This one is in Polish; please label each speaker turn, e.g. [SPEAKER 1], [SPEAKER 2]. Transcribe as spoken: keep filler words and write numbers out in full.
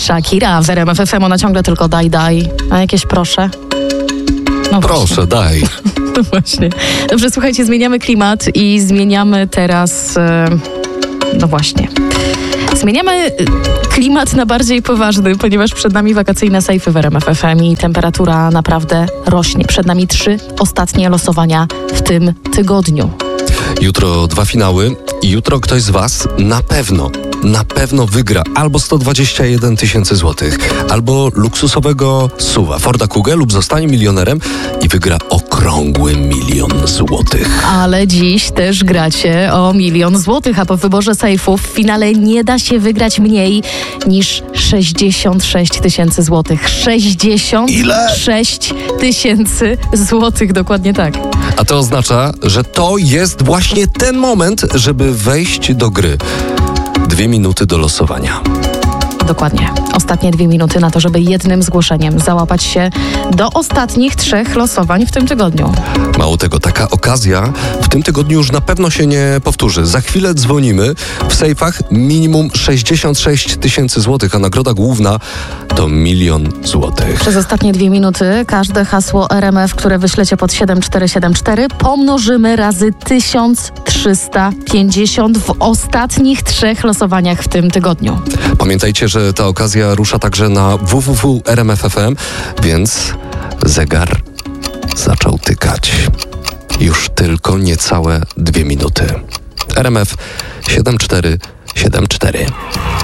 [SPEAKER 1] Shakira w R M F F M, ona ciągle tylko daj, daj. A jakieś proszę? No
[SPEAKER 2] Proszę,
[SPEAKER 1] właśnie.
[SPEAKER 2] daj.
[SPEAKER 1] No właśnie. Dobrze, słuchajcie, zmieniamy klimat i zmieniamy teraz... E, no właśnie. Zmieniamy klimat na bardziej poważny, ponieważ przed nami wakacyjne sejfy w R M F F M i temperatura naprawdę rośnie. Przed nami trzy ostatnie losowania w tym tygodniu.
[SPEAKER 2] Jutro dwa finały i jutro ktoś z was na pewno, na pewno wygra albo sto dwadzieścia jeden tysięcy złotych, albo luksusowego suwa Forda Kugę lub zostanie milionerem i wygra okrągły milion złotych.
[SPEAKER 1] Ale dziś też gracie o milion złotych, a po wyborze sejfów w finale nie da się wygrać mniej niż sześćdziesiąt sześć tysięcy złotych. sześćdziesiąt sześć tysięcy złotych, dokładnie tak.
[SPEAKER 2] A to oznacza, że to jest właśnie ten moment, żeby wejść do gry. Dwie minuty do losowania.
[SPEAKER 1] Dokładnie. Ostatnie dwie minuty na to, żeby jednym zgłoszeniem załapać się do ostatnich trzech losowań w tym tygodniu.
[SPEAKER 2] Mało tego, taka okazja w tym tygodniu już na pewno się nie powtórzy. Za chwilę dzwonimy. W sejfach minimum sześćdziesiąt sześć tysięcy złotych, a nagroda główna to milion złotych.
[SPEAKER 1] Przez ostatnie dwie minuty każde hasło R M F, które wyślecie pod siedem cztery siedem cztery, pomnożymy razy tysiąc trzysta pięćdziesiąt w ostatnich trzech losowaniach w tym tygodniu.
[SPEAKER 2] Pamiętajcie, że ta okazja rusza także na w w w kropka r m f f m, więc zegar zaczął tykać. Już tylko niecałe dwie minuty. R M F siedem cztery siedem cztery.